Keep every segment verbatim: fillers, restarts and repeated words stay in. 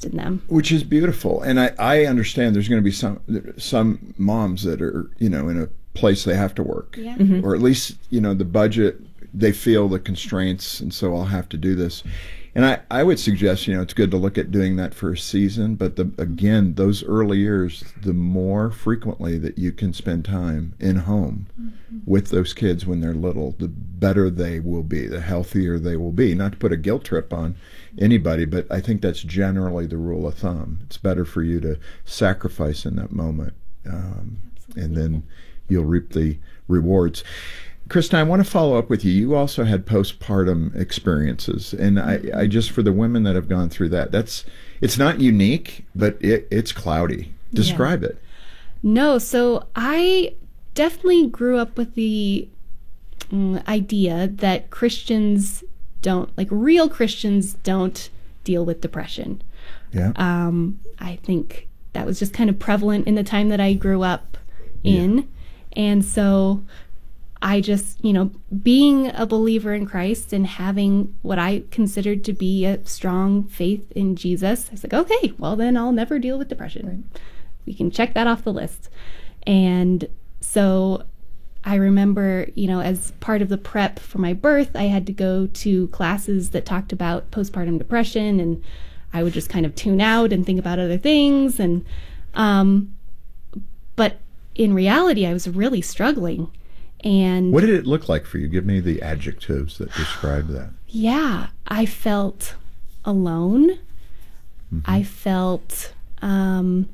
trust in them. Which is beautiful. And I, I understand there's going to be some some moms that are, you know, in a place they have to work. Yeah. Mm-hmm. Or at least, you know, the budget, they feel the constraints, and so I'll have to do this. And I, I would suggest, you know, it's good to look at doing that for a season, but the, again, those early years, the more frequently that you can spend time in home mm-hmm. with those kids when they're little, the better they will be, the healthier they will be. Not to put a guilt trip on anybody, but I think that's generally the rule of thumb. It's better for you to sacrifice in that moment, um, and then you'll reap the rewards. Kristen, I want to follow up with you. You also had postpartum experiences, and I, I just, for the women that have gone through that, that's, it's not unique, but it, it's cloudy. Describe yeah. it. No, so I definitely grew up with the um, idea that Christians don't, like real Christians don't deal with depression. Yeah. Um, I think that was just kind of prevalent in the time that I grew up in. Yeah. And so I just, you know, being a believer in Christ and having what I considered to be a strong faith in Jesus, I was like, okay, well then I'll never deal with depression. Right. We can check that off the list. And so I remember, you know, as part of the prep for my birth, I had to go to classes that talked about postpartum depression, and I would just kind of tune out and think about other things. And, um, but in reality, I was really struggling. And what did it look like for you? Give me the adjectives that describe that. Yeah, I felt alone. Mm-hmm. I felt um,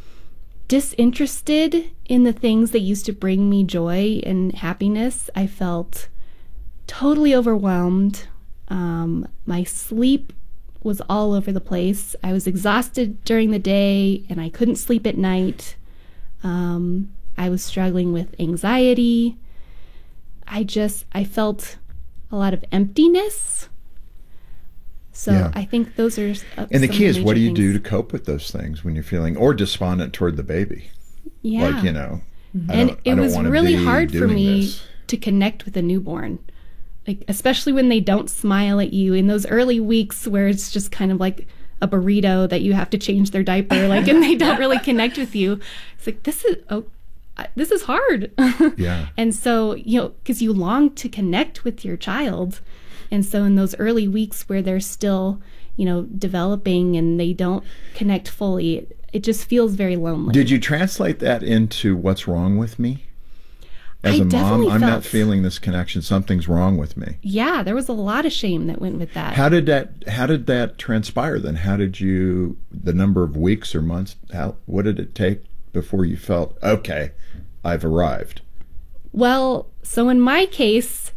disinterested in the things that used to bring me joy and happiness. I felt totally overwhelmed. Um, my sleep was all over the place. I was exhausted during the day, and I couldn't sleep at night. Um, I was struggling with anxiety. I just, I felt a lot of emptiness. So yeah. I think those are uh, And the key is, what do you things. do to cope with those things when you're feeling, or despondent toward the baby? Yeah. Like, you know, mm-hmm. I And don't, it I don't was want to really be hard for doing me this. to connect with a newborn. Like, especially when they don't smile at you in those early weeks where it's just kind of like a burrito that you have to change their diaper, like, and they don't really connect with you. It's like, this is, oh, this is hard. Yeah. And so, you know, because you long to connect with your child. And so in those early weeks where they're still, you know, developing and they don't connect fully, it, it just feels very lonely. Did you translate that into what's wrong with me? As I a mom, I'm felt, not feeling this connection. Something's wrong with me. Yeah, there was a lot of shame that went with that. How did that how did that transpire then? How did you, the number of weeks or months, how, what did it take before you felt, okay, I've arrived? Well, so in my case,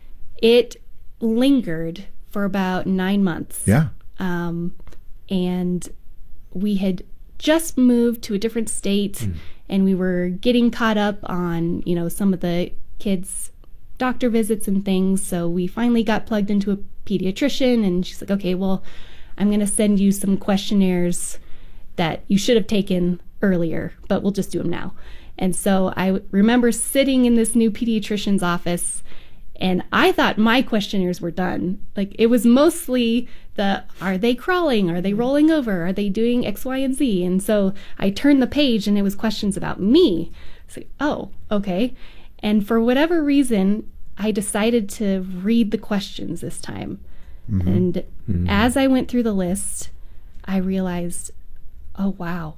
it lingered for about nine months. Yeah. Um, and we had just moved to a different state, mm. and we were getting caught up on, you know, some of the kids' doctor visits and things. So we finally got plugged into a pediatrician, and she's like, okay, well, I'm going to send you some questionnaires that you should have taken earlier, but we'll just do them now. And so I w- remember sitting in this new pediatrician's office, and I thought my questionnaires were done. Like, it was mostly the, are they crawling? Are they rolling over? Are they doing X, Y, and Z? And so I turned the page, and it was questions about me. So, oh, okay. And for whatever reason, I decided to read the questions this time. Mm-hmm. And mm-hmm. as I went through the list, I realized, oh, wow,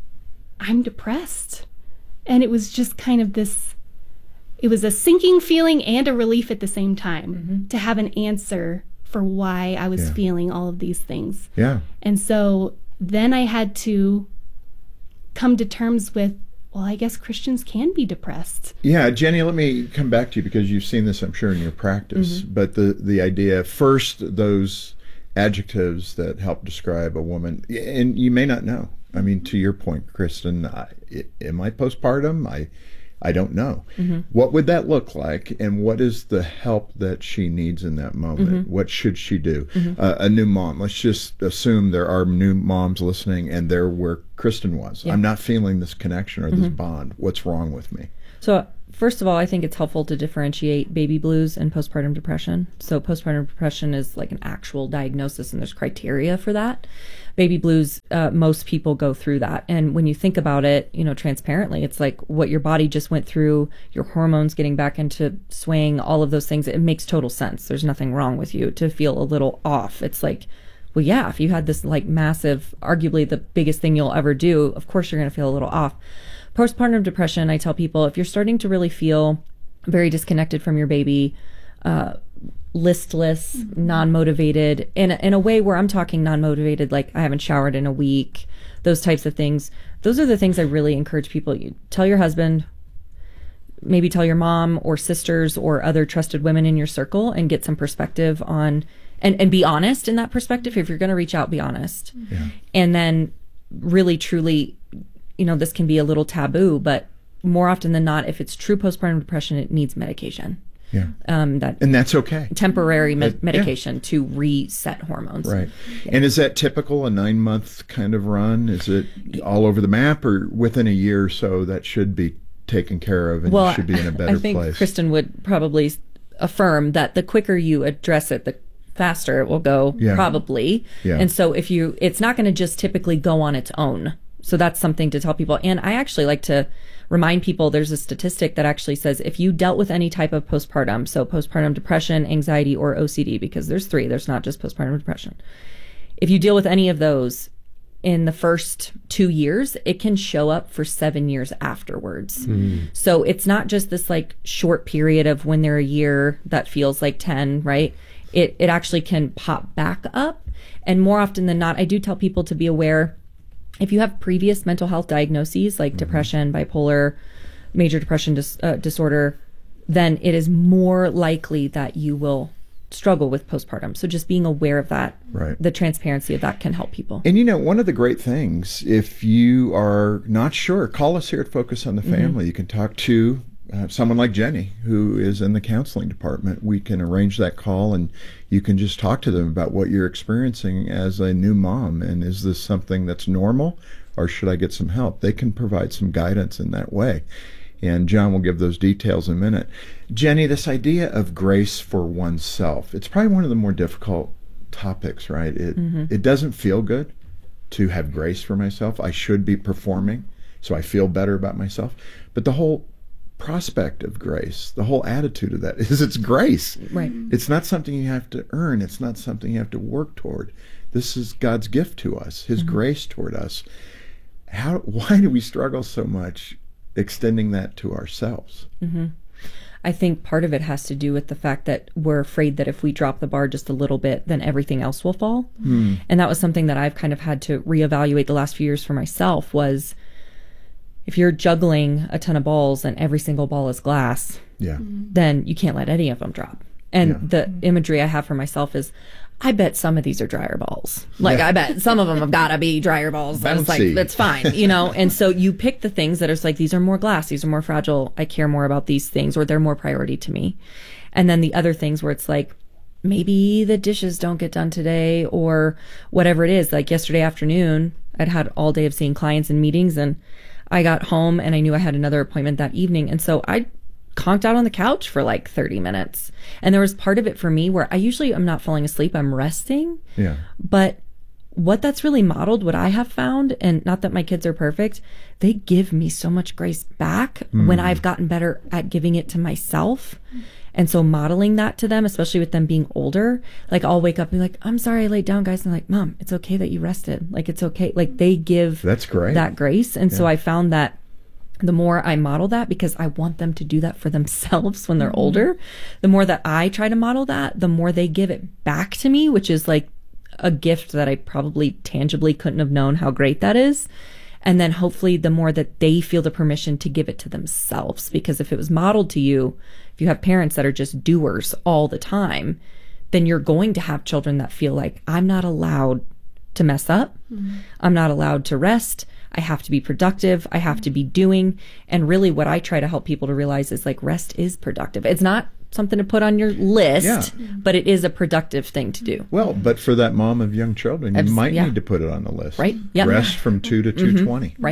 I'm depressed. And it was just kind of this, it was a sinking feeling and a relief at the same time, mm-hmm. to have an answer for why I was yeah. feeling all of these things. Yeah. And so then I had to come to terms with, well, I guess Christians can be depressed. Yeah, Jenny, let me come back to you because you've seen this, I'm sure, in your practice. Mm-hmm. But the, the idea, first, those adjectives that help describe a woman, and you may not know. I mean, to your point, Kristen, I, am I postpartum? I I don't know. Mm-hmm. What would that look like, and what is the help that she needs in that moment? Mm-hmm. What should she do? Mm-hmm. Uh, a new mom, let's just assume there are new moms listening, and they're where Kristen was. Yeah. I'm not feeling this connection or this mm-hmm. bond. What's wrong with me? So first of all, I think it's helpful to differentiate baby blues and postpartum depression. So postpartum depression is like an actual diagnosis, and there's criteria for that. Baby blues, uh, most people go through that. And when you think about it, you know, transparently, it's like what your body just went through, your hormones getting back into swing, all of those things. It makes total sense. There's nothing wrong with you to feel a little off. It's like, well, yeah, if you had this like massive, arguably the biggest thing you'll ever do, of course you're going to feel a little off. Postpartum depression, I tell people, if you're starting to really feel very disconnected from your baby, uh, listless, mm-hmm. non-motivated, in a, in a way where I'm talking non-motivated, like I haven't showered in a week, those types of things. Those are the things I really encourage people. You tell your husband, maybe tell your mom or sisters or other trusted women in your circle, and get some perspective on, and, and be honest in that perspective. If you're going to reach out, be honest. Yeah. And then really, truly, you know, this can be a little taboo, but more often than not, if it's true postpartum depression, it needs medication. Yeah. Um, that and that's okay. Temporary me- That- medication yeah. to reset hormones. Right. Yeah. And is that typical, a nine month kind of run? Is it all over the map, or within a year or so that should be taken care of and well, you should be in a better I think place? Kristen would probably affirm that the quicker you address it, the faster it will go, Yeah. probably. Yeah. And so if you, it's not going to just typically go on its own. So that's something to tell people. And I actually like to remind people, there's a statistic that actually says if you dealt with any type of postpartum, so postpartum depression, anxiety, or O C D, because there's three, there's not just postpartum depression. If you deal with any of those in the first two years, it can show up for seven years afterwards. Mm. So it's not just this like short period of when they're a year that feels like ten, right? It, it actually can pop back up. And more often than not, I do tell people to be aware. If you have previous mental health diagnoses like mm-hmm. depression, bipolar, major depression dis- uh, disorder, then it is more likely that you will struggle with postpartum. So just being aware of that, right. the transparency of that can help people. And you know, one of the great things, if you are not sure, call us here at Focus on the Family. Mm-hmm. You can talk to uh, someone like Jenny, who is in the counseling department. We can arrange that call, and you can just talk to them about what you're experiencing as a new mom. And is this something that's normal, or should I get some help? They can provide some guidance in that way. And John will give those details in a minute. Jenny, this idea of grace for oneself, it's probably one of the more difficult topics, right? It mm-hmm. it doesn't feel good to have grace for myself. I should be performing, so I feel better about myself. But the whole prospect of grace, the whole attitude of that is it's grace. Right. It's not something you have to earn. It's not something you have to work toward. This is God's gift to us, His mm-hmm. grace toward us. How? Why do we struggle so much extending that to ourselves? Mm-hmm. I think part of it has to do with the fact that we're afraid that if we drop the bar just a little bit, then everything else will fall. Mm. And that was something that I've kind of had to reevaluate the last few years for myself was, if you're juggling a ton of balls and every single ball is glass, yeah. then you can't let any of them drop. And yeah. the imagery I have for myself is, I bet some of these are dryer balls. Like, yeah. I bet some of them have got to be dryer balls. And it's like, that's fine, you know? And so you pick the things that are like, these are more glass, these are more fragile, I care more about these things, or they're more priority to me. And then the other things where it's like, maybe the dishes don't get done today, or whatever it is. Like yesterday afternoon, I'd had all day of seeing clients and meetings, and I got home and I knew I had another appointment that evening. And so I conked out on the couch for like thirty minutes. And there was part of it for me where I usually am not falling asleep, I'm resting. Yeah. But what that's really modeled, what I have found, and not that my kids are perfect, they give me so much grace back mm. when I've gotten better at giving it to myself. And so modeling that to them, especially with them being older, like I'll wake up and be like, I'm sorry I laid down, guys. And I'm like, Mom, it's okay that you rested. Like, it's okay. Like, they give that's great. that grace. And yeah. so I found that the more I model that, because I want them to do that for themselves when they're mm-hmm. older, the more that I try to model that, the more they give it back to me, which is like a gift that I probably tangibly couldn't have known how great that is. And then hopefully the more that they feel the permission to give it to themselves, because if it was modeled to you, if you have parents that are just doers all the time, then you're going to have children that feel like, I'm not allowed to mess up. Mm-hmm. I'm not allowed to rest. I have to be productive. I have to be doing. And really what I try to help people to realize is like, rest is productive. It's not something to put on your list, yeah. but it is a productive thing to do. Well, but for that mom of young children, you Abs- might yeah. need to put it on the list. Right. Yeah. Rest from two to two twenty. Mm-hmm. Right.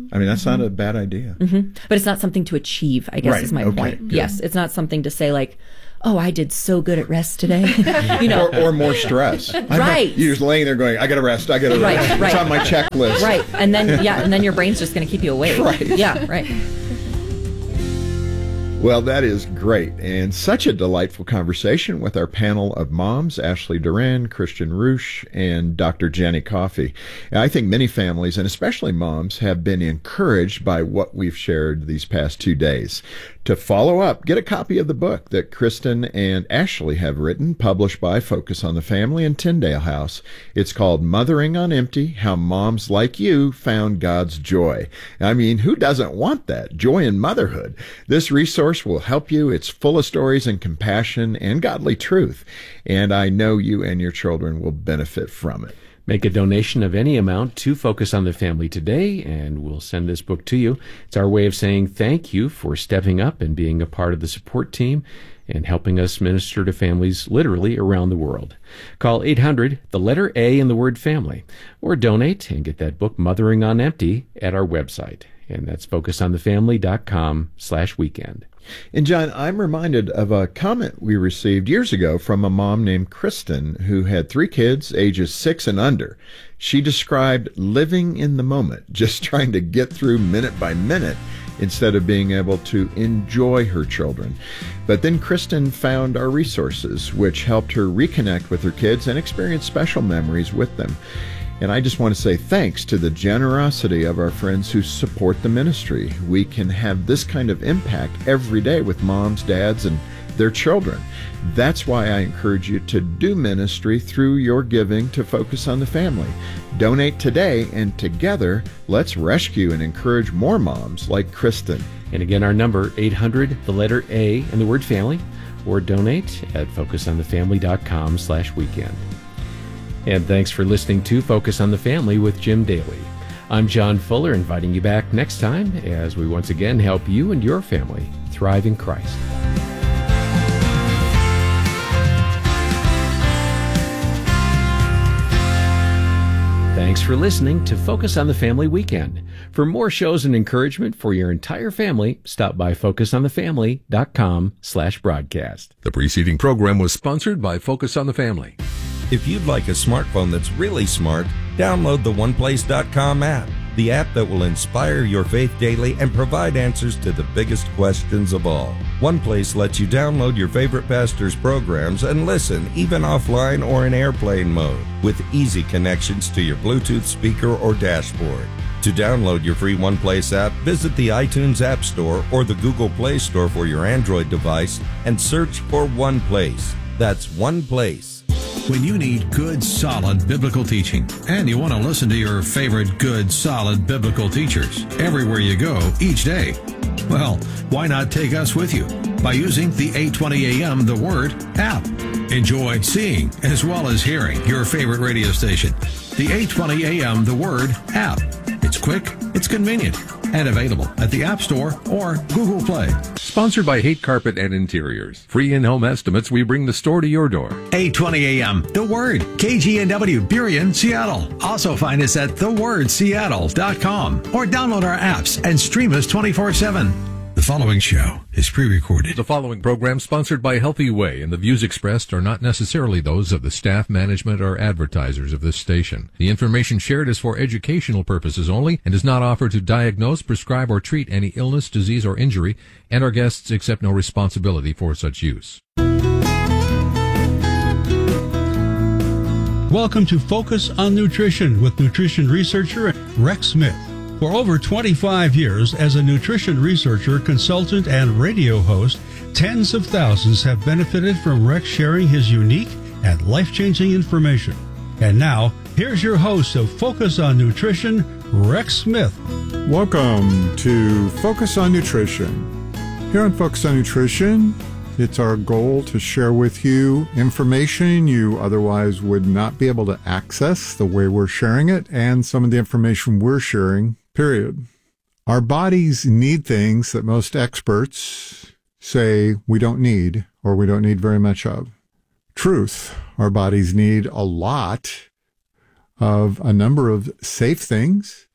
I mean, that's not a bad idea. Mm-hmm. But it's not something to achieve, I guess Right. is my Okay. point. Good. Yes, it's not something to say like, oh, I did so good at rest today. you know, Or, or more stress. I'm not- Right. you're just laying there going, I got to rest, I got to Right, rest. It's right. on my checklist. right. And then, yeah, and then your brain's just going to keep you awake. Right. Yeah, right. Well, that is great, and such a delightful conversation with our panel of moms, Ashley Duran, Christian Roosh, and Doctor Jenny Coffey. I think many families, and especially moms, have been encouraged by what we've shared these past two days. To follow up, get a copy of the book that Kristen and Ashley have written, published by Focus on the Family and Tyndale House. It's called Mothering on Empty, How Moms Like You Found God's Joy. I mean, who doesn't want that? Joy in motherhood. This resource will help you. It's full of stories and compassion and godly truth, and I know you and your children will benefit from it. Make a donation of any amount to Focus on the Family today, and we'll send this book to you. It's our way of saying thank you for stepping up and being a part of the support team and helping us minister to families literally around the world. Call eight hundred, the letter A in the word family, or donate and get that book, Mothering on Empty, at our website. And that's focusonthefamily.com slash weekend. And John, I'm reminded of a comment we received years ago from a mom named Kristen who had three kids, ages six and under. She described living in the moment, just trying to get through minute by minute instead of being able to enjoy her children. But then Kristen found our resources, which helped her reconnect with her kids and experience special memories with them. And I just want to say thanks to the generosity of our friends who support the ministry. We can have this kind of impact every day with moms, dads, and their children. That's why I encourage you to do ministry through your giving to Focus on the Family. Donate today, and together, let's rescue and encourage more moms like Kristen. And again, our number, eight hundred, the letter A and the word family, or donate at focusonthefamily.com slash weekend. And thanks for listening to Focus on the Family with Jim Daly. I'm John Fuller, inviting you back next time as we once again help you and your family thrive in Christ. Thanks for listening to Focus on the Family Weekend. For more shows and encouragement for your entire family, stop by focusonthefamily.com slash broadcast. The preceding program was sponsored by Focus on the Family. If you'd like a smartphone that's really smart, download the one place dot com app, the app that will inspire your faith daily and provide answers to the biggest questions of all. OnePlace lets you download your favorite pastor's programs and listen, even offline or in airplane mode, with easy connections to your Bluetooth speaker or dashboard. To download your free OnePlace app, visit the iTunes App Store or the Google Play Store for your Android device and search for OnePlace. That's OnePlace. When you need good, solid biblical teaching, and you want to listen to your favorite good, solid biblical teachers everywhere you go each day, well, why not take us with you by using the eight twenty A M The Word app? Enjoy seeing as well as hearing your favorite radio station. The eight twenty A M The Word app. It's quick, it's convenient, and available at the App Store or Google Play. Sponsored by Hate Carpet and Interiors. Free in-home estimates, we bring the store to your door. eight twenty A M The Word, K G N W, Burien, Seattle. Also find us at the word seattle dot com or download our apps and stream us twenty-four seven. The following show is pre-recorded. The following program sponsored by Healthy Way, and the views expressed are not necessarily those of the staff, management, or advertisers of this station. The information shared is for educational purposes only and is not offered to diagnose, prescribe, or treat any illness, disease, or injury, and our guests accept no responsibility for such use. Welcome to Focus on Nutrition with nutrition researcher Rex Smith. For over twenty-five years as a nutrition researcher, consultant, and radio host, tens of thousands have benefited from Rex sharing his unique and life-changing information. And now, here's your host of Focus on Nutrition, Rex Smith. Welcome to Focus on Nutrition. Here on Focus on Nutrition, it's our goal to share with you information you otherwise would not be able to access the way we're sharing it, and some of the information we're sharing, period. Our bodies need things that most experts say we don't need, or we don't need very much of. Truth, our bodies need a lot of a number of safe things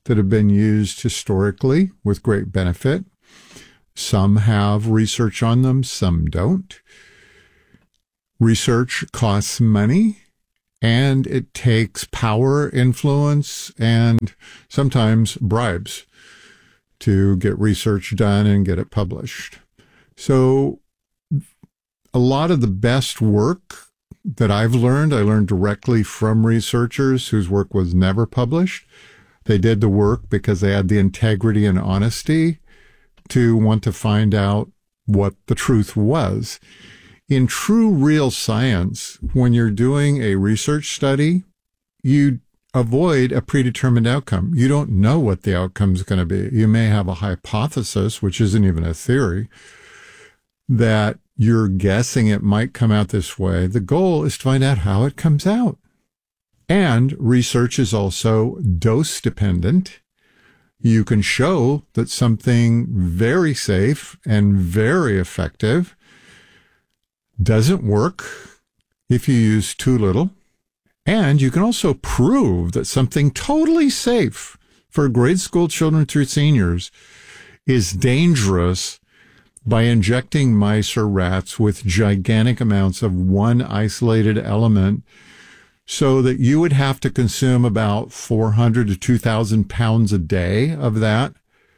that have been used historically with great benefit. Some have research on them, some don't. Research costs money, and it takes power, influence, and sometimes bribes to get research done and get it published. So a lot of the best work that I've learned, I learned directly from researchers whose work was never published. They did the work because they had the integrity and honesty to want to find out what the truth was. In true real science, when you're doing a research study, you avoid a predetermined outcome. You don't know what the outcome is going to be. You may have a hypothesis, which isn't even a theory, that you're guessing it might come out this way. The goal is to find out how it comes out. And research is also dose dependent. You can show that something very safe and very effective doesn't work if you use too little. And you can also prove that something totally safe for grade school children through seniors is dangerous by injecting mice or rats with gigantic amounts of one isolated element, so that you would have to consume about four hundred to two thousand pounds a day of that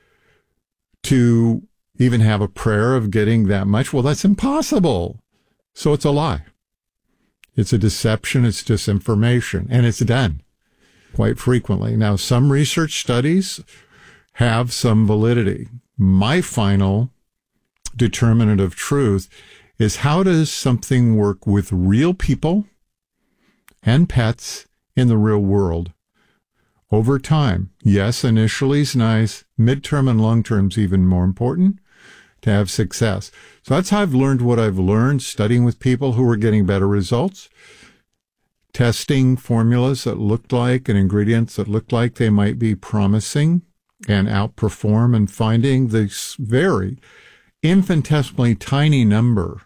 to even have a prayer of getting that much. Well, that's impossible. So it's a lie. It's a deception. It's disinformation. And it's done quite frequently. Now, some research studies have some validity. My final determinant of truth is, how does something work with real people and pets in the real world over time? Yes, initially is nice. Midterm and long term is even more important to have success. So that's how I've learned what I've learned, studying with people who were getting better results, testing formulas that looked like and ingredients that looked like they might be promising and outperform, and finding this very infinitesimally tiny number,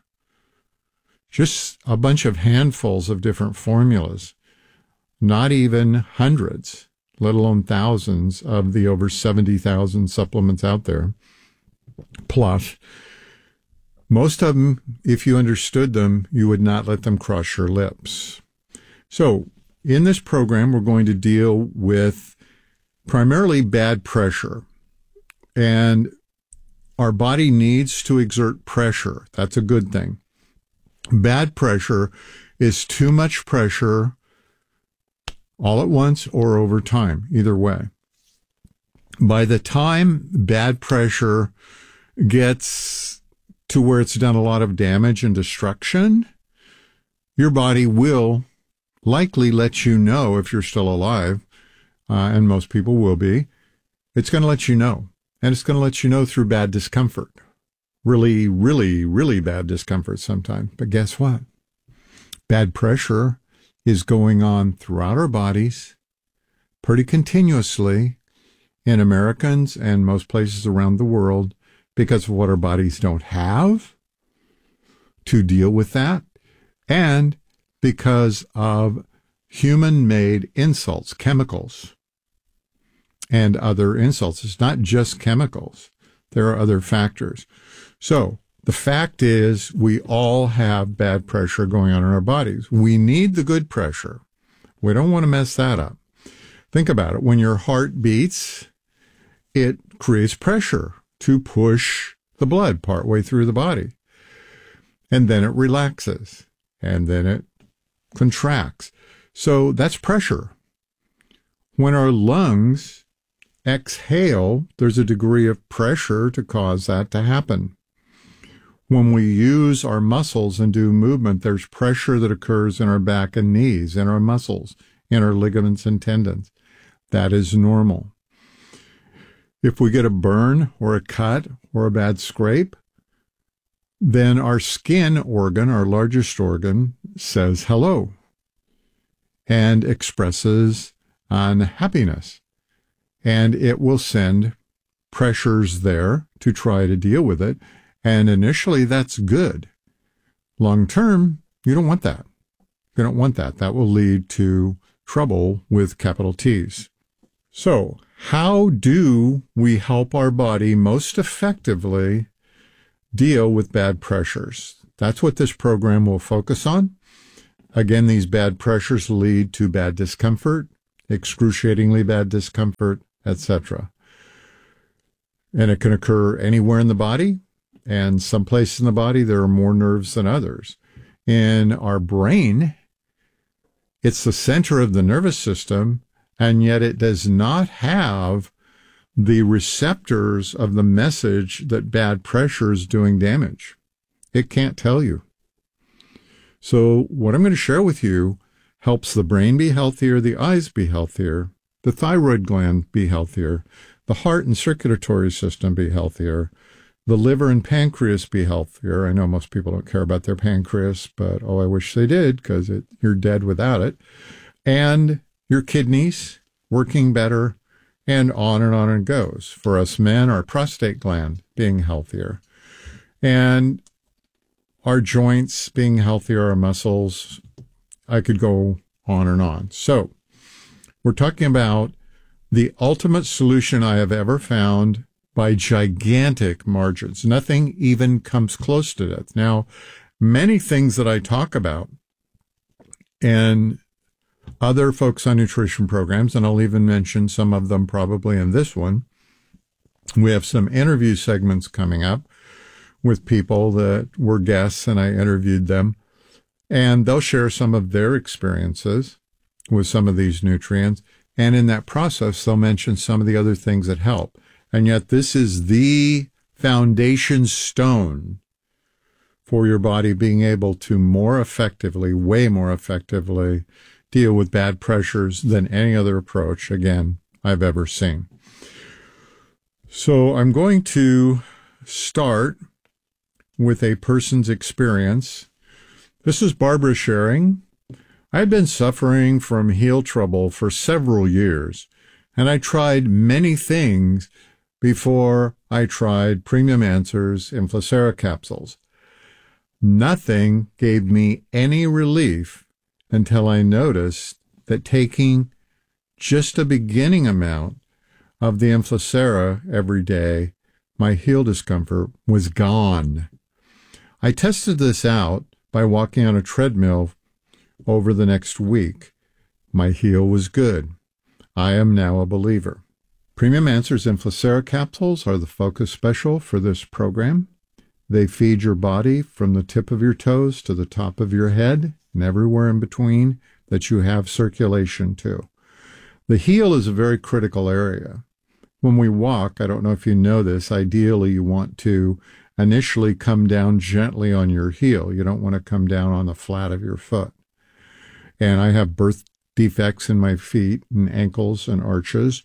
just a bunch of handfuls of different formulas, not even hundreds, let alone thousands of the over seventy thousand supplements out there. Plus, most of them, if you understood them, you would not let them cross your lips. So in this program, we're going to deal with primarily bad pressure. And our body needs to exert pressure. That's a good thing. Bad pressure is too much pressure all at once or over time, either way. By the time bad pressure gets to where it's done a lot of damage and destruction, your body will likely let you know, if you're still alive, uh, and most people will be, it's going to let you know. And it's going to let you know through bad discomfort. Really, really, really bad discomfort sometimes. But guess what? Bad pressure is going on throughout our bodies pretty continuously in Americans and most places around the world, because of what our bodies don't have to deal with that, and because of human-made insults, chemicals, and other insults. It's not just chemicals. There are other factors. So the fact is, we all have bad pressure going on in our bodies. We need the good pressure. We don't want to mess that up. Think about it. When your heart beats, it creates pressure to push the blood partway through the body. And then it relaxes. And then it contracts. So that's pressure. When our lungs exhale, there's a degree of pressure to cause that to happen. When we use our muscles and do movement, there's pressure that occurs in our back and knees, in our muscles, in our ligaments and tendons. That is normal. If we get a burn or a cut or a bad scrape, then our skin organ, our largest organ, says hello and expresses unhappiness. And it will send pressures there to try to deal with it. And initially, that's good. Long term, you don't want that. You don't want that. That will lead to trouble with capital T's. So, how do we help our body most effectively deal with bad pressures? That's what this program will focus on. Again, these bad pressures lead to bad discomfort, excruciatingly bad discomfort, et cetera. And it can occur anywhere in the body, and some places in the body there are more nerves than others. In our brain, it's the center of the nervous system, and yet it does not have the receptors of the message that bad pressure is doing damage. It can't tell you. So what I'm going to share with you helps the brain be healthier, the eyes be healthier, the thyroid gland be healthier, the heart and circulatory system be healthier, the liver and pancreas be healthier. I know most people don't care about their pancreas, but oh, I wish they did, because you're dead without it. And your kidneys working better, and on and on it goes. For us men, our prostate gland being healthier, and our joints being healthier, our muscles. I could go on and on. So we're talking about the ultimate solution I have ever found by gigantic margins. Nothing even comes close to that. Now, many things that I talk about and other Focus on Nutrition programs, and I'll even mention some of them probably in this one. We have some interview segments coming up with people that were guests, and I interviewed them, and they'll share some of their experiences with some of these nutrients, and in that process, they'll mention some of the other things that help. And yet this is the foundation stone for your body being able to more effectively, way more effectively, deal with bad pressures than any other approach, again, I've ever seen. So I'm going to start with a person's experience. This is Barbara sharing. I had been suffering from heel trouble for several years, and I tried many things before I tried Premium Answers Inflacera capsules. Nothing gave me any relief until I noticed that taking just a beginning amount of the Inflacera every day, my heel discomfort was gone. I tested this out by walking on a treadmill over the next week. My heel was good. I am now a believer. Premium Answers Inflacera capsules are the focus special for this program. They feed your body from the tip of your toes to the top of your head and everywhere in between that you have circulation to. The heel is a very critical area. When we walk, I don't know if you know this, ideally you want to initially come down gently on your heel. You don't want to come down on the flat of your foot. And I have birth defects in my feet and ankles and arches,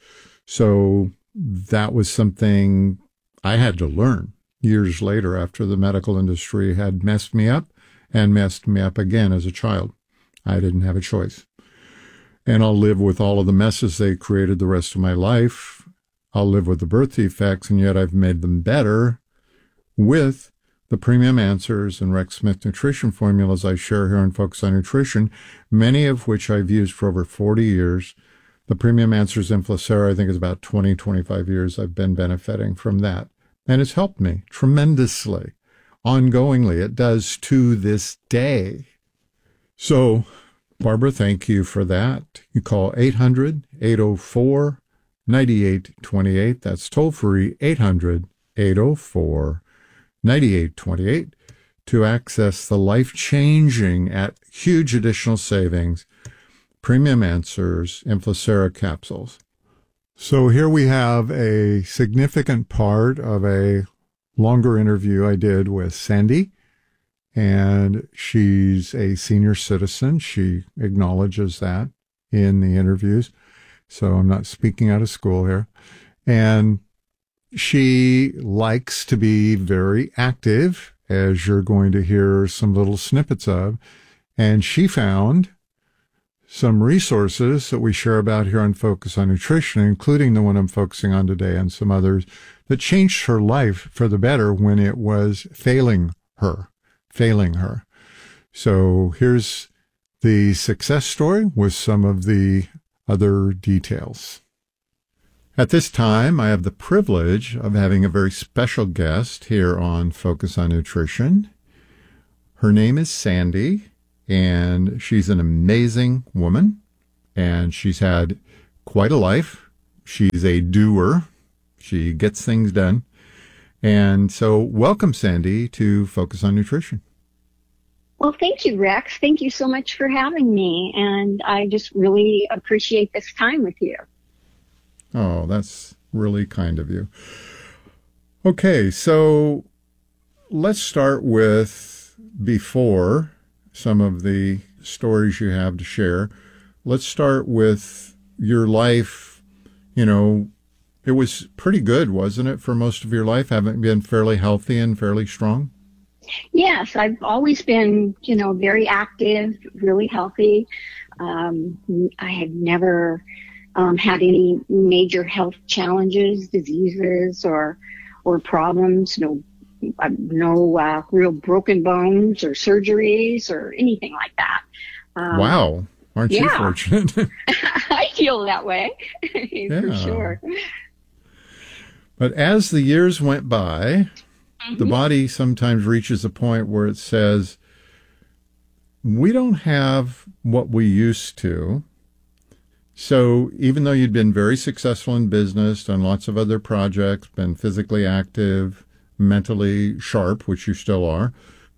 so that was something I had to learn years later after the medical industry had messed me up and messed me up again as a child. I didn't have a choice. And I'll live with all of the messes they created the rest of my life. I'll live with the birth defects, and yet I've made them better with the Premium Answers and Rex Smith nutrition formulas I share here on Focus on Nutrition, many of which I've used for over forty years. The Premium Answers Inflacera, I think, is about twenty, twenty-five years I've been benefiting from that. And it's helped me tremendously, ongoingly. It does to this day. So, Barbara, thank you for that. You call eight hundred, eight oh four, nine eight two eight. That's toll free, eight hundred, eight oh four, nine eight two eight, to access the life-changing at huge additional savings Premium Answers Inflacera capsules. So here we have a significant part of a longer interview I did with Sandy, and she's a senior citizen. She acknowledges that in the interviews, so I'm not speaking out of school here. And she likes to be very active, as you're going to hear some little snippets of, and she found some resources that we share about here on Focus on Nutrition, including the one I'm focusing on today and some others, that changed her life for the better when it was failing her, failing her. So here's the success story with some of the other details. At this time, I have the privilege of having a very special guest here on Focus on Nutrition. Her name is Sandy, and she's an amazing woman, and she's had quite a life. She's a doer. She gets things done. And so welcome, Sandy, to Focus on Nutrition. Well, thank you, Rex. Thank you so much for having me, and I just really appreciate this time with you. Oh, that's really kind of you. Okay, so let's start with, before some of the stories you have to share, let's start with your life. You know, it was pretty good, wasn't it, for most of your life? Haven't you been fairly healthy and fairly strong? Yes, I've always been, you know, very active, really healthy. Um, I had never um, had any major health challenges, diseases, or or problems. No, no uh, real broken bones or surgeries or anything like that. Um, wow, aren't yeah. you fortunate? I feel that way, for yeah. sure. But as the years went by, Mm-hmm. the body sometimes reaches a point where it says, we don't have what we used to. So even though you'd been very successful in business, done lots of other projects, been physically active, mentally sharp, which you still are,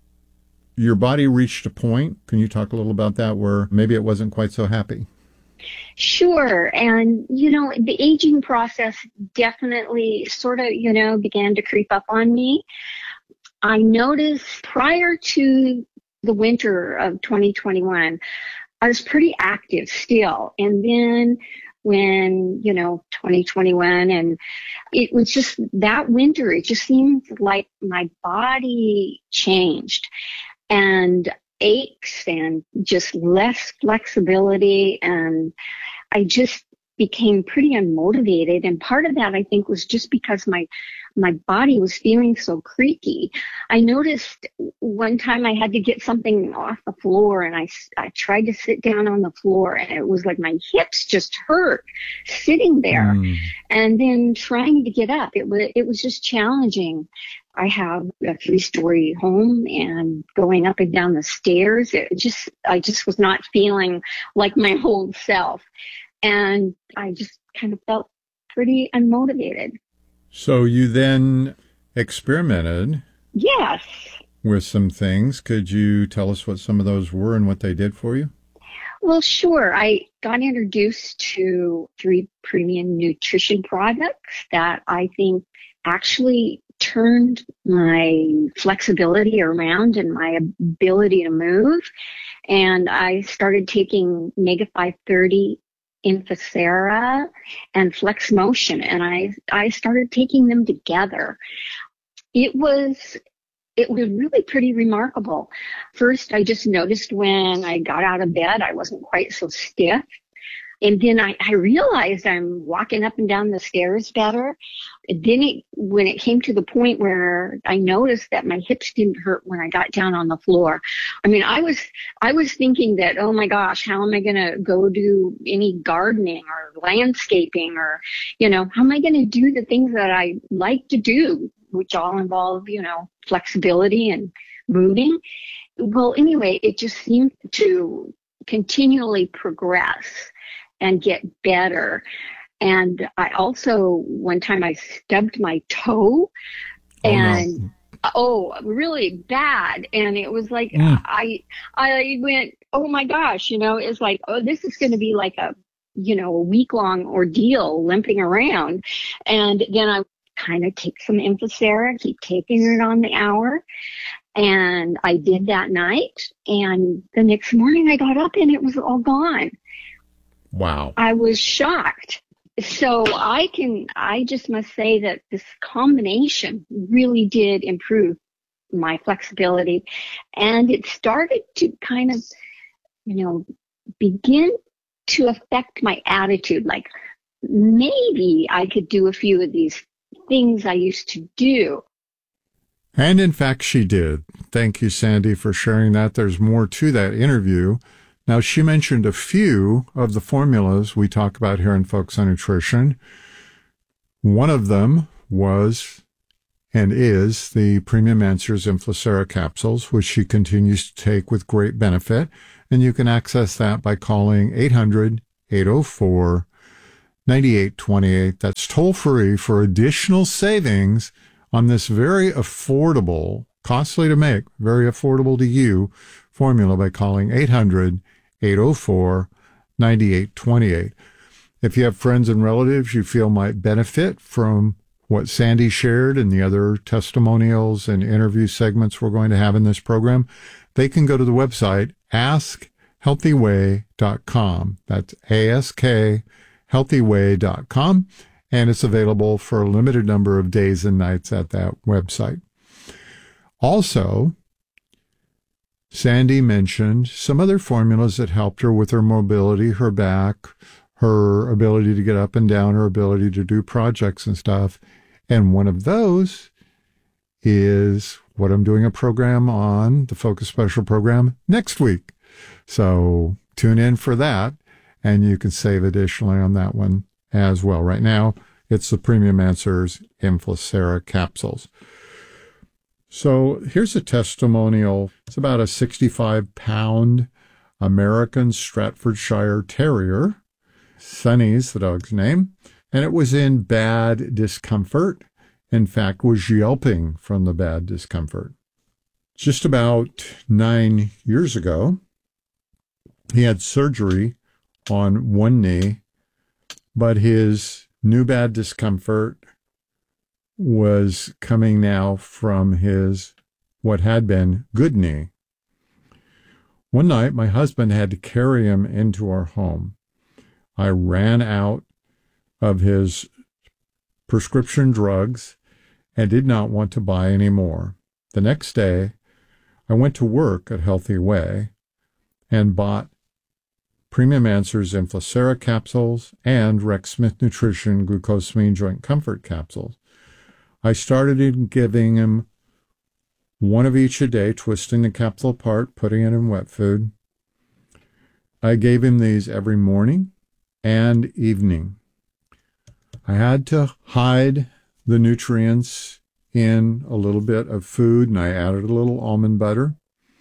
your body reached a point, can you talk a little about that, where maybe it wasn't quite so happy? Sure. And, you know, the aging process definitely sort of, you know, began to creep up on me. I noticed prior to the winter of twenty twenty-one, I was pretty active still. And then when, you know, twenty twenty-one, and it was just that winter, it just seemed like my body changed. And aches and just less flexibility, and I just became pretty unmotivated. And part of that, I think, was just because my my body was feeling so creaky. I noticed one time I had to get something off the floor, and I, I tried to sit down on the floor, and it was like my hips just hurt sitting there. Mm. And then trying to get up, it was it was just challenging. I have a three-story home, and going up and down the stairs, it just I just was not feeling like my whole self. And I just kind of felt pretty unmotivated. So you then experimented. Yes. With some things. Could you tell us what some of those were and what they did for you? Well, sure. I got introduced to three premium nutrition products that I think actually turned my flexibility around and my ability to move. And I started taking Mega five thirty, Infocera, and Flex Motion, and I I started taking them together. It was it was really pretty remarkable. First, I just noticed when I got out of bed, I wasn't quite so stiff. And then I, I realized I'm walking up and down the stairs better. And then it, when it came to the point where I noticed that my hips didn't hurt when I got down on the floor. I mean, I was, I was thinking that, oh my gosh, how am I going to go do any gardening or landscaping, or, you know, how am I going to do the things that I like to do, which all involve, you know, flexibility and moving. Well, anyway, it just seemed to continually progress and get better. And I also, one time I stubbed my toe, and oh, no. oh really bad. And it was like, mm. I, I went, oh my gosh, you know, it's like, oh, this is going to be like a, you know, a week long ordeal limping around. And then I kind of take some Infocera, keep taking it on the hour. And I did that night. And the next morning I got up and it was all gone. Wow. I was shocked. So I can, I just must say that this combination really did improve my flexibility. And it started to kind of, you know, begin to affect my attitude. Like maybe I could do a few of these things I used to do. And in fact, she did. Thank you, Sandy, for sharing that. There's more to that interview. Now, she mentioned a few of the formulas we talk about here in Focus on Nutrition. One of them was and is the Premium Answers Inflacera capsules, which she continues to take with great benefit. And you can access that by calling eight hundred, eight oh four, nine eight two eight. That's toll free for additional savings on this very affordable, costly to make, very affordable to you formula by calling eight hundred, eight oh four, nine eight two eight. If you have friends and relatives you feel might benefit from what Sandy shared and the other testimonials and interview segments we're going to have in this program, they can go to the website ask healthy way dot com. That's A S K healthy way dot com, and it's available for a limited number of days and nights at that website. Also, Sandy mentioned some other formulas that helped her with her mobility, her back, her ability to get up and down, her ability to do projects and stuff. And one of those is what I'm doing a program on, the Focus Special program, next week. So tune in for that, and you can save additionally on that one as well. Right now, it's the Premium Answers Inflacera capsules. So here's a testimonial. It's about a sixty-five pound American Staffordshire Terrier. Sunny's the dog's name. And it was in bad discomfort. In fact, was yelping from the bad discomfort. Just about nine years ago, he had surgery on one knee, but his new bad discomfort was coming now from his, what had been, good knee. One night, my husband had to carry him into our home. I ran out of his prescription drugs and did not want to buy any more. The next day, I went to work at Healthy Way and bought Premium Answers Inflacera capsules and Rex Smith Nutrition Glucosamine Joint Comfort capsules. I started in giving him one of each a day, twisting the capsule apart, putting it in wet food. I gave him these every morning and evening. I had to hide the nutrients in a little bit of food, and I added a little almond butter.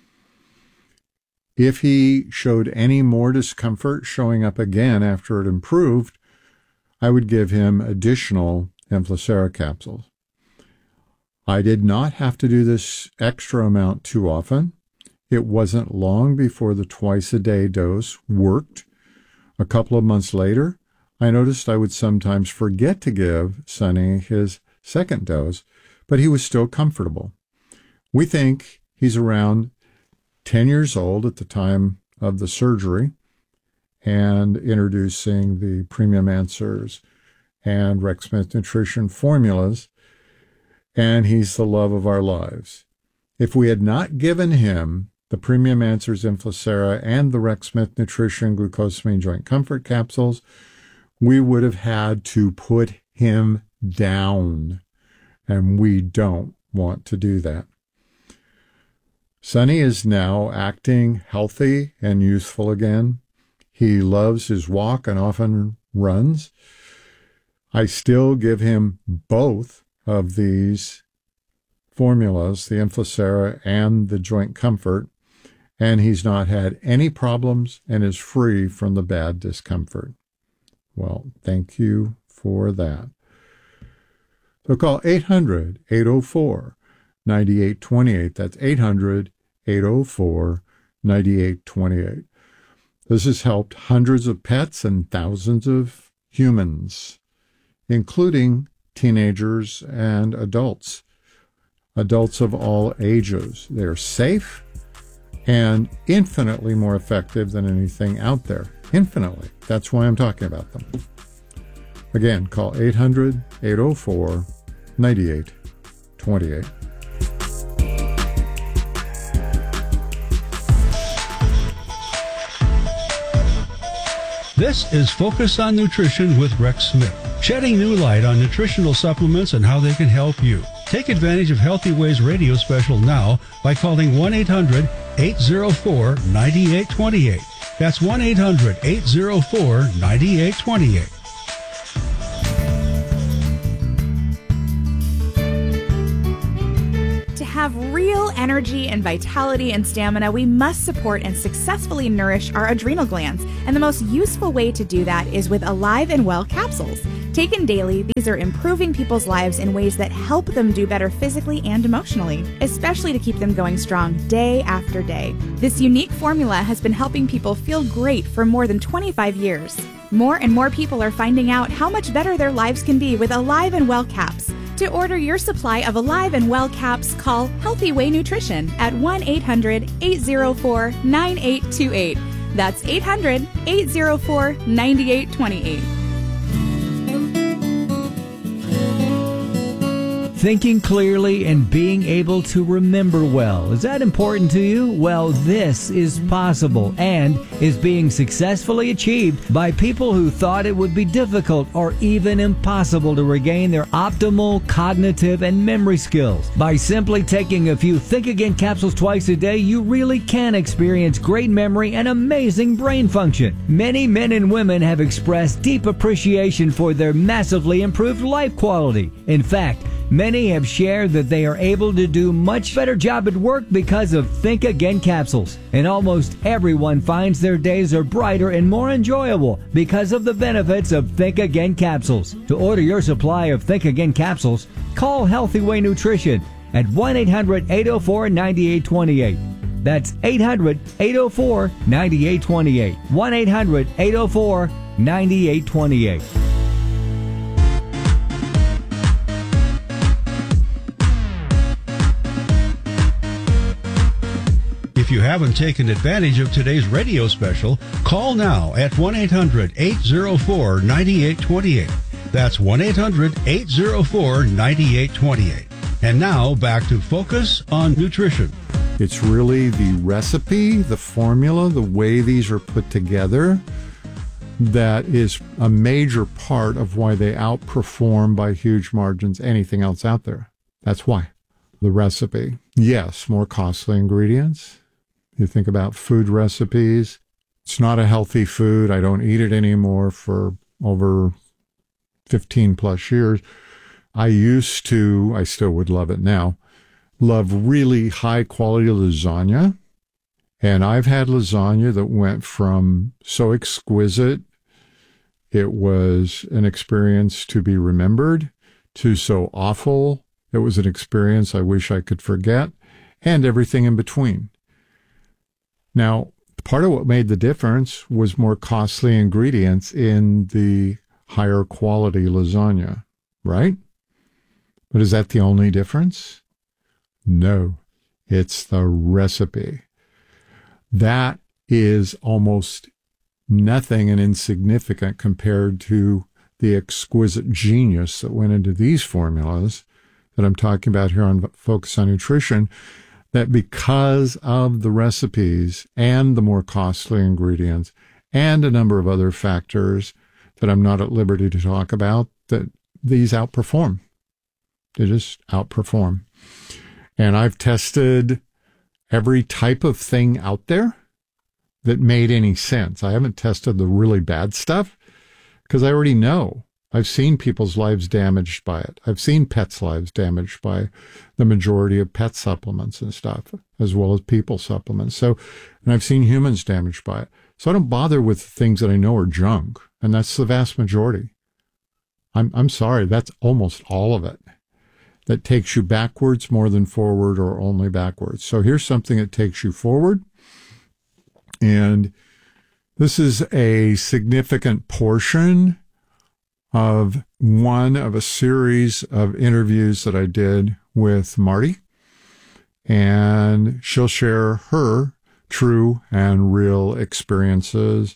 If he showed any more discomfort showing up again after it improved, I would give him additional Inflacera capsules. I did not have to do this extra amount too often. It wasn't long before the twice-a-day dose worked. A couple of months later, I noticed I would sometimes forget to give Sonny his second dose, but he was still comfortable. We think he's around ten years old at the time of the surgery and introducing the Premium Answers and Rex Smith Nutrition formulas, and he's the love of our lives. If we had not given him the Premium Answers Inflacera and the Rex Smith Nutrition Glucosamine Joint Comfort capsules, we would have had to put him down, and we don't want to do that. Sonny is now acting healthy and youthful again. He loves his walk and often runs. I still give him both of these formulas, the Inflacera and the Joint Comfort, and he's not had any problems and is free from the bad discomfort. Well, thank you for that. So call eight hundred, eight oh four, nine eight two eight. That's eight hundred, eight oh four, nine eight two eight. This has helped hundreds of pets and thousands of humans, including teenagers and adults, adults of all ages. They're safe and infinitely more effective than anything out there. Infinitely. That's why I'm talking about them. Again, call eight hundred, eight oh four, nine eight two eight. This is Focus on Nutrition with Rex Smith, shedding new light on nutritional supplements and how they can help you. Take advantage of Healthy Ways radio special now by calling one eight hundred, eight oh four, nine eight two eight. That's one eight hundred, eight oh four, nine eight two eight. have real energy and vitality and stamina, we must support and successfully nourish our adrenal glands. And the most useful way to do that is with Alive and Well capsules. Taken daily, these are improving people's lives in ways that help them do better physically and emotionally, especially to keep them going strong day after day. This unique formula has been helping people feel great for more than twenty-five years. More and more people are finding out how much better their lives can be with Alive and Well caps. To order your supply of Alive and Well caps, call Healthy Way Nutrition at one eight hundred, eight oh four, nine eight two eight. That's eight hundred, eight oh four, nine eight two eight. Thinking clearly and being able to remember well. Is that important to you? Well, this is possible and is being successfully achieved by people who thought it would be difficult or even impossible to regain their optimal cognitive and memory skills. By simply taking a few Think Again capsules twice a day, you really can experience great memory and amazing brain function. Many men and women have expressed deep appreciation for their massively improved life quality. In fact, many have shared that they are able to do much better job at work because of Think Again capsules. And almost everyone finds their days are brighter and more enjoyable because of the benefits of Think Again capsules. To order your supply of Think Again capsules, call Healthy Way Nutrition at one eight hundred, eight oh four, nine eight two eight. That's eight hundred, eight oh four, nine eight two eight. one eight hundred, eight oh four, nine eight two eight. If you haven't taken advantage of today's radio special, call now at one eight hundred, eight oh four, nine eight two eight. That's one eight hundred, eight oh four, nine eight two eight. And now back to Focus on Nutrition. It's really the recipe, the formula, the way these are put together that is a major part of why they outperform by huge margins anything else out there. That's why. The recipe. Yes, more costly ingredients. You think about food recipes. It's not a healthy food. I don't eat it anymore for over fifteen plus years. I used to, I still would love it now, love really high quality lasagna. And I've had lasagna that went from so exquisite, it was an experience to be remembered, to so awful, it was an experience I wish I could forget, and everything in between. Now, part of what made the difference was more costly ingredients in the higher quality lasagna, right? But is that the only difference? No, it's the recipe. That is almost nothing and insignificant compared to the exquisite genius that went into these formulas that I'm talking about here on Focus on Nutrition, that because of the recipes and the more costly ingredients and a number of other factors that I'm not at liberty to talk about, that these outperform. They just outperform. And I've tested every type of thing out there that made any sense. I haven't tested the really bad stuff because I already know. I've seen people's lives damaged by it. I've seen pets' lives damaged by the majority of pet supplements and stuff, as well as people supplements. So, and I've seen humans damaged by it. So I don't bother with things that I know are junk, and that's the vast majority. I'm I'm sorry, that's almost all of it. That takes you backwards more than forward, or only backwards. So here's something that takes you forward, and this is a significant portion of one of a series of interviews that I did with Marty, and she'll share her true and real experiences.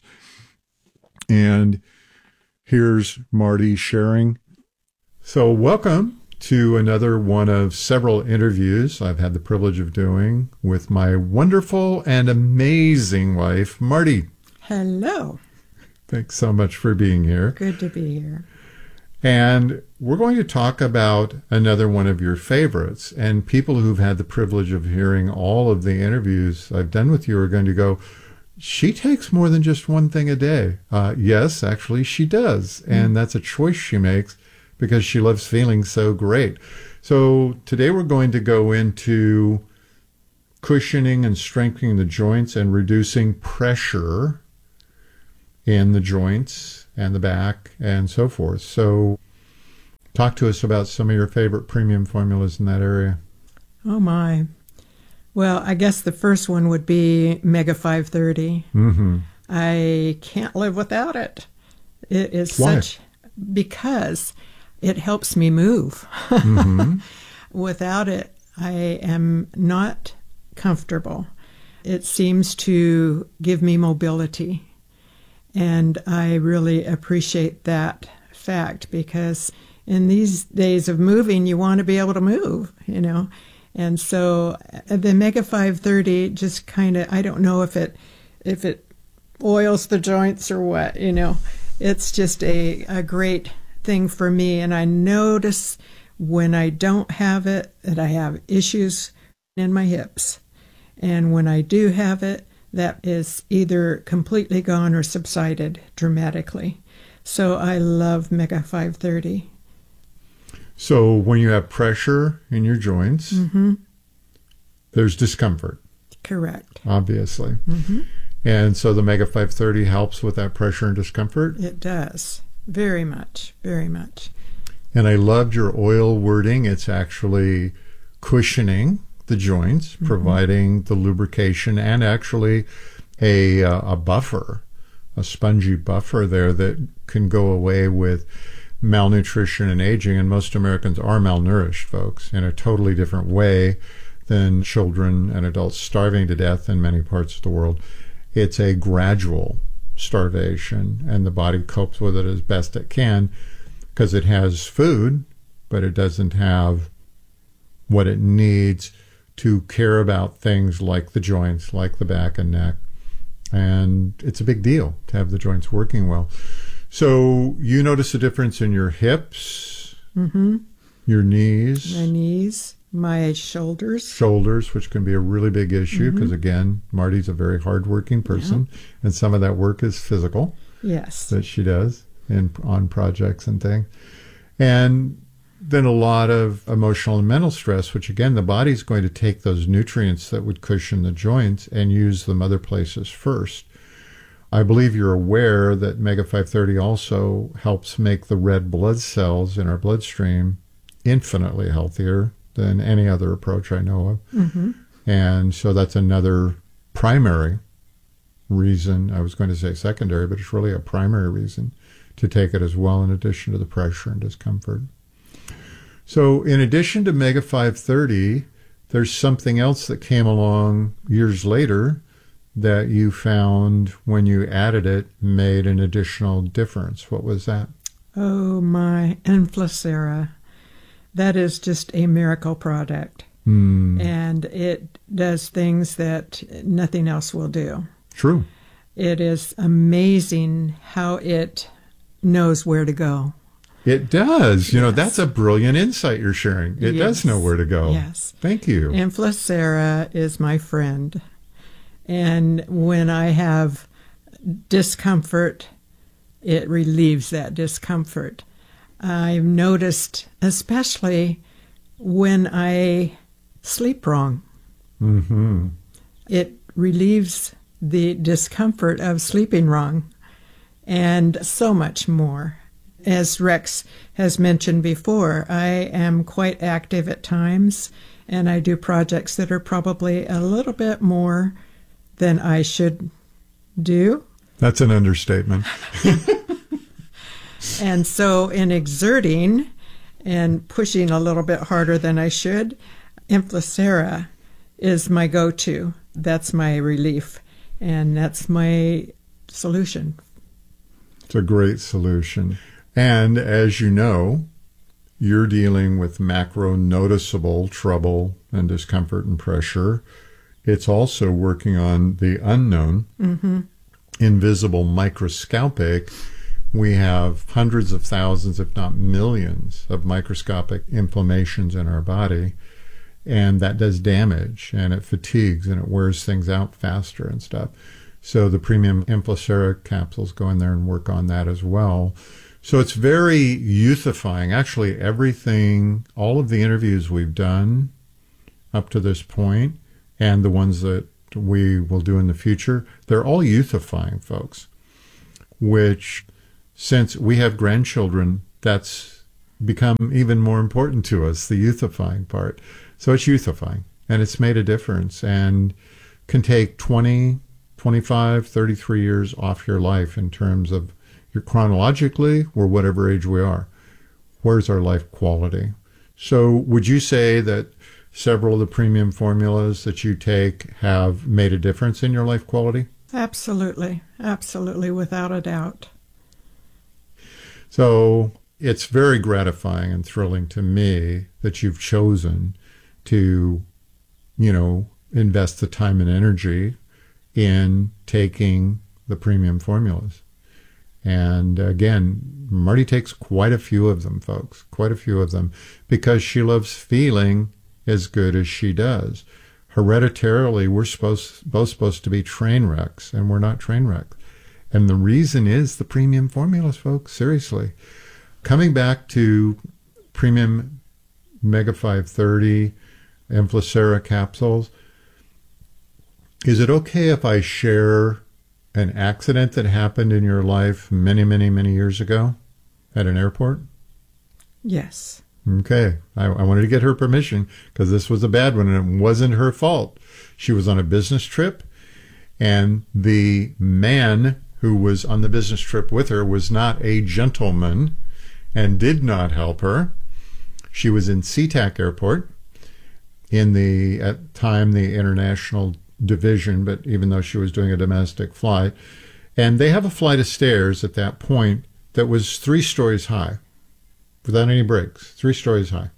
And here's Marty sharing. So welcome to another one of several interviews I've had the privilege of doing with my wonderful and amazing wife, Marty. Hello. Thanks so much for being here. Good to be here. And we're going to talk about another one of your favorites. And people who've had the privilege of hearing all of the interviews I've done with you are going to go, she takes more than just one thing a day. Uh, yes, actually she does. And that's a choice she makes because she loves feeling so great. So today we're going to go into cushioning and strengthening the joints and reducing pressure in the joints and the back and so forth. So talk to us about some of your favorite premium formulas in that area. Oh, my. Well, I guess the first one would be Mega five thirty. Mm-hmm. I can't live without it. It is Why? such... Because it helps me move. Mm-hmm. Without it, I am not comfortable. It seems to give me mobility. And I really appreciate that fact, because in these days of moving, you want to be able to move, you know. And so the Mega five thirty just kind of, I don't know if it if it oils the joints or what, you know. It's just a, a great thing for me. And I notice when I don't have it that I have issues in my hips. And when I do have it, that is either completely gone or subsided dramatically. So I love Mega five thirty. So when you have pressure in your joints, Mm-hmm. there's discomfort, Correct. obviously. Mm-hmm. And so the Mega five thirty helps with that pressure and discomfort. It does. Very much. Very much. And I loved your oil wording. It's actually cushioning the joints, Mm-hmm. providing the lubrication and actually a, uh, a buffer, a spongy buffer there that can go away with malnutrition and aging. And most Americans are malnourished, folks, in a totally different way than children and adults starving to death in many parts of the world. It's a gradual starvation, and the body copes with it as best it can because it has food, but it doesn't have what it needs to care about things like the joints, like the back and neck. And it's a big deal to have the joints working well. So you notice a difference in your hips, Mm-hmm. your knees, My knees, my shoulders. shoulders, which can be a really big issue because, Mhm. again, Marty's a very hardworking person, and some of that work is physical Yes. that she does in on projects and things. And then a lot of emotional and mental stress, which, again, the body's going to take those nutrients that would cushion the joints and use them other places first. I believe you're aware that Mega five thirty also helps make the red blood cells in our bloodstream infinitely healthier than any other approach I know of. Mm-hmm. And so that's another primary reason. I was going to say secondary, but it's really a primary reason to take it as well, in addition to the pressure and discomfort. So in addition to Mega five thirty, there's something else that came along years later that you found when you added it made an additional difference. What was that? Oh, my Inflacera. That is just a miracle product. Hmm. And it does things that nothing else will do. True. It is amazing how it knows where to go. It does. You know, that's a brilliant insight you're sharing. It does Yes. know where to go. Yes. Thank you. Inflacera is my friend. And when I have discomfort, it relieves that discomfort. I've noticed, especially when I sleep wrong, Mm-hmm. it relieves the discomfort of sleeping wrong, and so much more. As Rex has mentioned before, I am quite active at times, and I do projects that are probably a little bit more than I should do. That's an understatement. And so in exerting and pushing a little bit harder than I should, Inflacera is my go-to. That's my relief, and that's my solution. It's a great solution. And as you know, you're dealing with macro noticeable trouble and discomfort and pressure. It's also working on the unknown, Mm-hmm. invisible, microscopic. We have hundreds of thousands, if not millions, of microscopic inflammations in our body. And that does damage, and it fatigues, and it wears things out faster and stuff. So the premium Inflacera capsules go in there and work on that as well. So it's very youthifying. Actually, everything, all of the interviews we've done up to this point, and the ones that we will do in the future, they're all youthifying, folks. Which, since we have grandchildren, that's become even more important to us, the youthifying part. So it's youthifying, and it's made a difference, and can take twenty, twenty-five, thirty-three years off your life in terms of your chronologically or whatever age we are. Where's our life quality? So would you say that several of the premium formulas that you take have made a difference in your life quality? Absolutely. Absolutely, without a doubt. So it's very gratifying and thrilling to me that you've chosen to, you know, invest the time and energy in taking the premium formulas. And again, Marty takes quite a few of them, folks, quite a few of them, because she loves feeling as good as she does. Hereditarily, we're supposed, both supposed to be train wrecks, and we're not train wrecks. And the reason is the premium formulas, folks, seriously. Coming back to premium Mega five thirty, Emflacera capsules, is it okay if I share an accident that happened in your life many, many, many years ago at an airport? Yes. Okay. I, I wanted to get her permission because this was a bad one and it wasn't her fault. She was on a business trip, and the man who was on the business trip with her was not a gentleman and did not help her. She was in SeaTac Airport in the, at the time, the international division, but even though she was doing a domestic flight. And they have a flight of stairs at that point that was three stories high, without any breaks, three stories high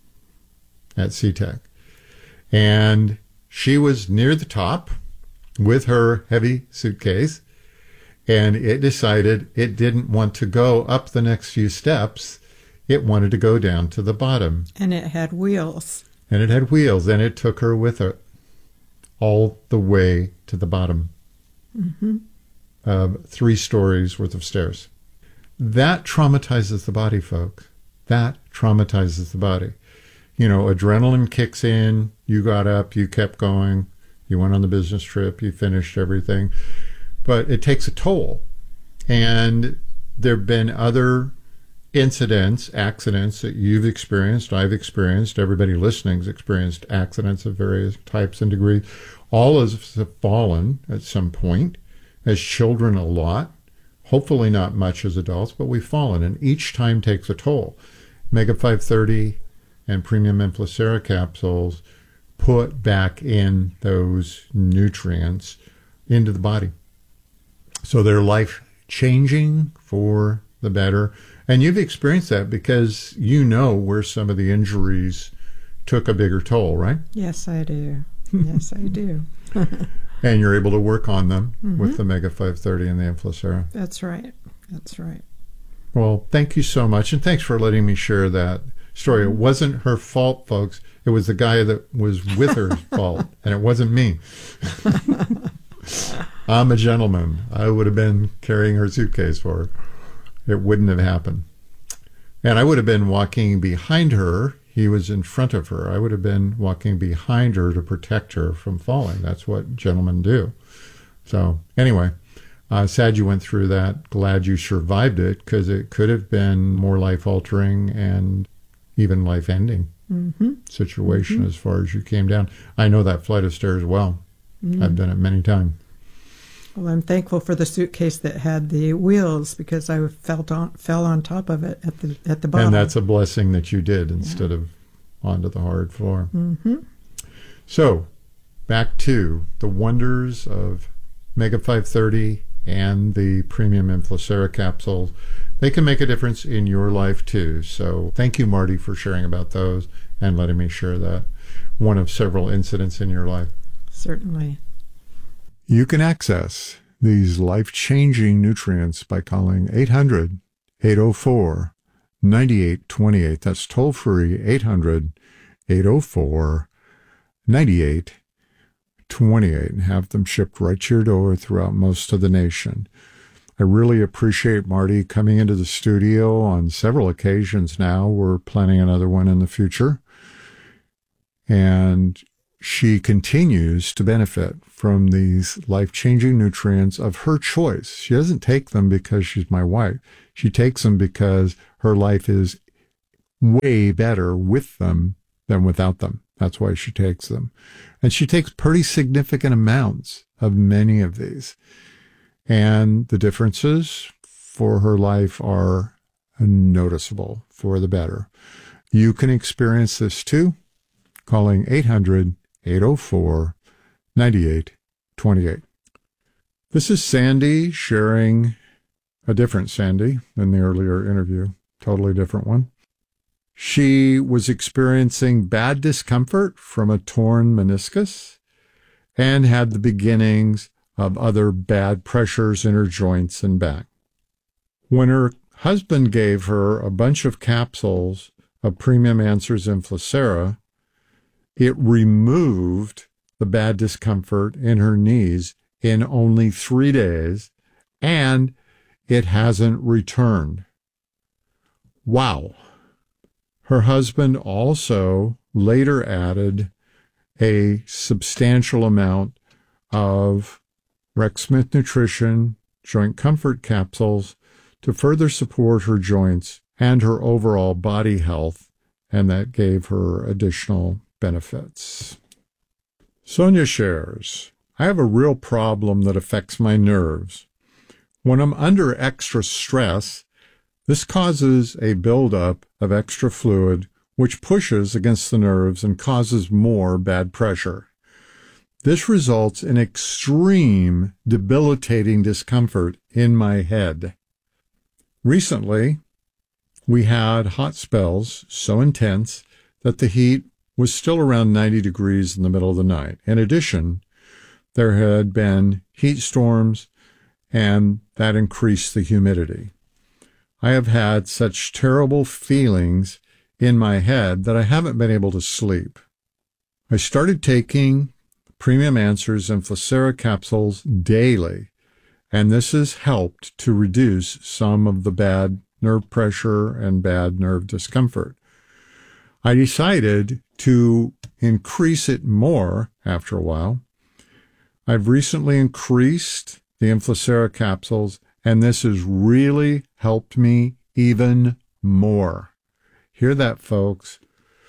at SeaTac. And she was near the top with her heavy suitcase, and it decided it didn't want to go up the next few steps. It wanted to go down to the bottom. And it had wheels. And it had wheels, and it took her with it all the way to the bottom mm-hmm. of three stories worth of stairs. That traumatizes the body, folks. That traumatizes the body. You know, adrenaline kicks in, you got up, you kept going, you went on the business trip, you finished everything. But it takes a toll. And there have been other incidents, accidents that you've experienced, I've experienced, everybody listening's experienced accidents of various types and degrees. All of us have fallen at some point, as children a lot, hopefully not much as adults, but we've fallen, and each time takes a toll. Mega five thirty and Premium Emflacera capsules put back in those nutrients into the body. So they're life-changing for the better. And you've experienced that because you know where some of the injuries took a bigger toll, right? Yes, I do. Yes, I do. And you're able to work on them mm-hmm. with the Mega five thirty and the Emflacera. That's right. That's right. Well, thank you so much. And thanks for letting me share that story. It wasn't her fault, folks. It was the guy that was with her's fault. And it wasn't me. I'm a gentleman. I would have been carrying her suitcase for her. It wouldn't have happened. And I would have been walking behind her. He was in front of her. I would have been walking behind her to protect her from falling. That's what gentlemen do. So anyway, uh, sad you went through that. Glad you survived it, because it could have been more life-altering and even life-ending mm-hmm. situation mm-hmm. as far as you came down. I know that flight of stairs well. Mm-hmm. I've done it many times. Well, I'm thankful for the suitcase that had the wheels, because I felt on, fell on top of it at the at the bottom. And that's a blessing that you did instead yeah. of onto the hard floor. Mm-hmm. So, back to the wonders of Mega five thirty and the Premium Emflacera capsules. They can make a difference in your life too. So, thank you, Marty, for sharing about those and letting me share that. One of several incidents in your life. Certainly. You can access these life-changing nutrients by calling eight hundred, eight oh four, nine eight two eight. That's toll-free, eight hundred, eight oh four, nine eight two eight, and have them shipped right to your door throughout most of the nation. I really appreciate Marty coming into the studio on several occasions now. We're planning another one in the future. And she continues to benefit from these life-changing nutrients of her choice. She doesn't take them because she's my wife. She takes them because her life is way better with them than without them. That's why she takes them. And she takes pretty significant amounts of many of these. And the differences for her life are noticeable for the better. You can experience this too, calling eight hundred, eight oh four, nine eight two eight. This is Sandy sharing a different Sandy than the earlier interview, totally different one. She was experiencing bad discomfort from a torn meniscus and had the beginnings of other bad pressures in her joints and back. When her husband gave her a bunch of capsules of Premium Answers and Flacera, it removed the bad discomfort in her knees in only three days, and it hasn't returned. Wow. Her husband also later added a substantial amount of Rex Smith Nutrition joint comfort capsules to further support her joints and her overall body health, and that gave her additional benefits. Sonia shares, I have a real problem that affects my nerves. When I'm under extra stress, this causes a buildup of extra fluid, which pushes against the nerves and causes more bad pressure. This results in extreme, debilitating discomfort in my head. Recently, we had hot spells so intense that the heat was still around ninety degrees in the middle of the night. In addition, there had been heat storms, and that increased the humidity. I have had such terrible feelings in my head that I haven't been able to sleep. I started taking Premium Answers and Flacera capsules daily, and this has helped to reduce some of the bad nerve pressure and bad nerve discomfort. I decided to increase it more after a while. I've recently increased the Inflacera capsules, and this has really helped me even more. Hear that, folks?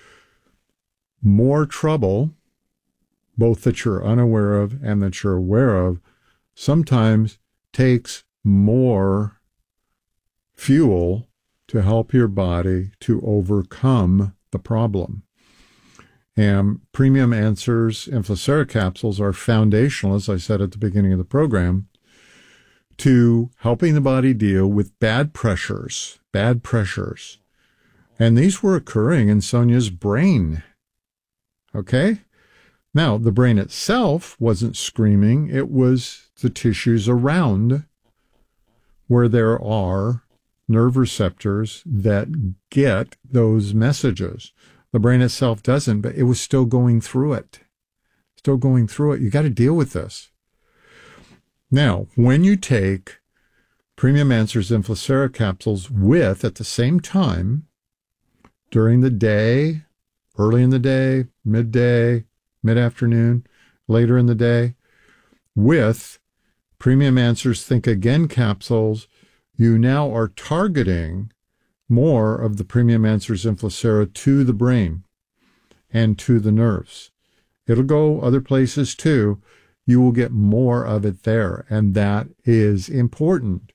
More trouble, both that you're unaware of and that you're aware of, sometimes takes more fuel to help your body to overcome the problem. And Premium Answers and Flacera capsules are foundational, as I said at the beginning of the program, to helping the body deal with bad pressures, bad pressures. And these were occurring in Sonia's brain. Okay? Now, the brain itself wasn't screaming. It was the tissues around where there are nerve receptors that get those messages. The brain itself doesn't, but it was still going through it. Still going through it. You got to deal with this. Now, when you take Premium Answers and Flacera capsules with, at the same time, during the day, early in the day, midday, mid-afternoon, later in the day, with Premium Answers Think Again capsules, you now are targeting more of the Premium Answers and Flacera to the brain and to the nerves. It'll go other places too. You will get more of it there, and that is important.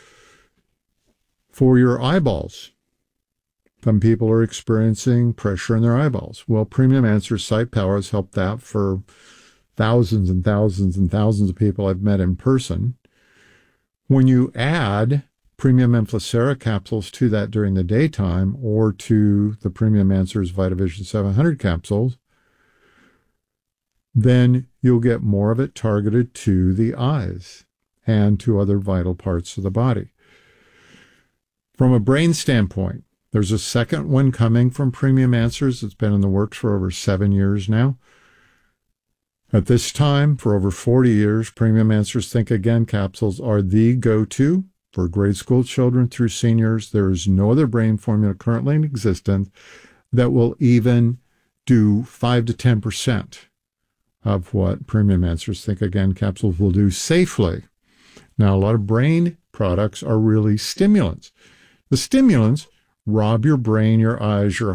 For your eyeballs, some people are experiencing pressure in their eyeballs. Well, Premium Answers Sight Power has helped that for thousands and thousands and thousands of people I've met in person. When you add Premium Flacera capsules to that during the daytime, or to the Premium Answers VitaVision seven hundred capsules, then you'll get more of it targeted to the eyes and to other vital parts of the body. From a brain standpoint, there's a second one coming from Premium Answers. It's been in the works for over seven years now. At this time, for over forty years, Premium Answers Think Again capsules are the go-to for grade school children through seniors. There is no other brain formula currently in existence that will even do five to ten percent of what Premium Answers Think Again capsules will do safely. Now, a lot of brain products are really stimulants. The stimulants rob your brain, your eyes, your